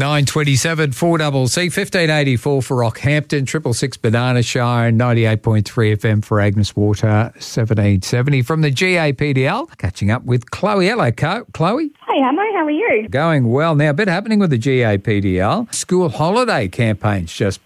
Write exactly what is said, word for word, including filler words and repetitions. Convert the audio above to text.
nine twenty-seven, four double C, fifteen eighty-four for Rockhampton, triple six Banana Shire, and ninety-eight point three F M for Agnes Water, seventeen seventy. From the G A P D L, catching up with Chloe. Hello, Co- Chloe. Hey, Hamo, how are you? Going well. Now, a bit happening with the G A P D L. School holiday campaign's just